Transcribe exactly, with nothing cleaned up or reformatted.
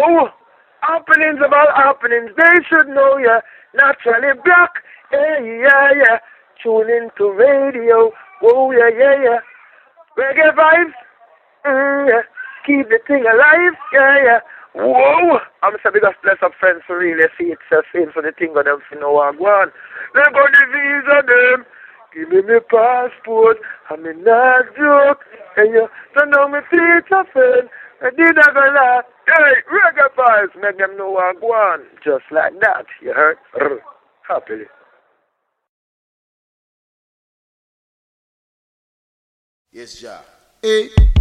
Whoa, happenings about happenings, they should know ya. Naturally black, hey, yeah, yeah. Tune into radio, whoa, yeah, yeah, yeah. Reggae vibes, mm, yeah. Keep the thing alive, yeah, yeah. Whoa, I'm so big of bless up friends for really see it's a sin for the thing of them for no one. Go on. They got the visa them. Give me my passport, I'm in that joke. And you turn down my feet a friend. I did a go laugh. Hey, reggae vibes, make them know what go on. Just like that, you heard? Rrr. Happily. Yes, ja. Hey.